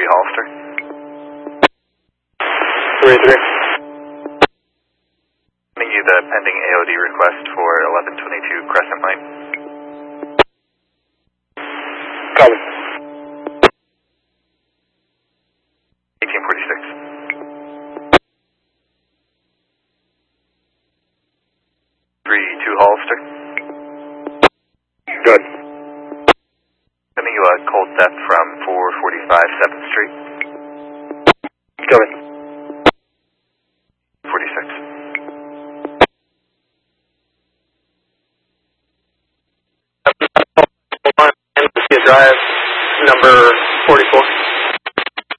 Hollister. 3-3. Sending you the pending AOD request for 1122 Crescent Lane. Copy. 1846. 32 Hollister. Good. Sending you a cold depth from 445 7th Street. Coming. 46. Drive number